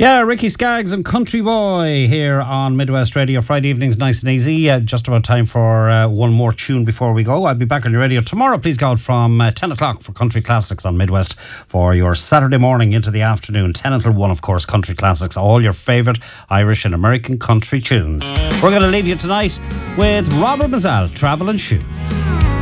Yeah, Ricky Skaggs and Country Boy here on Midwest Radio. Friday evenings, nice and easy. Just about time for one more tune before we go. I'll be back on your radio tomorrow, please God, from 10 o'clock for Country Classics on Midwest for your Saturday morning into the afternoon. 10 until 1, of course, Country Classics. All your favourite Irish and American country tunes. We're going to leave you tonight with Robert Mazzell, Travelling Shoes.